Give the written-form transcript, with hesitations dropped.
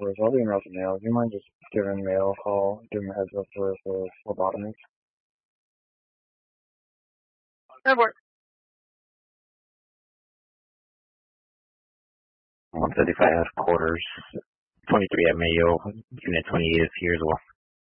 first. I'll be in route to mail. Do you mind just giving mail a call, giving a heads up for phlebotomy? Airport. 135 quarters, 23 at Mayo, Unit 28 is here as well.